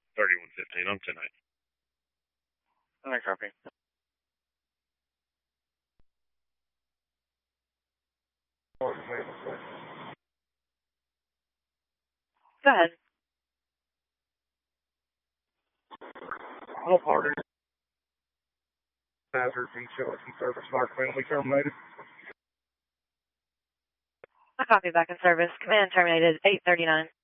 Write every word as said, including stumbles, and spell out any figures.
thirty-one fifteen. I'm ten eight. I copy. Go ahead. All parties. Hazard utility service mark family terminated. I copy back in service. Command terminated eight thirty-nine.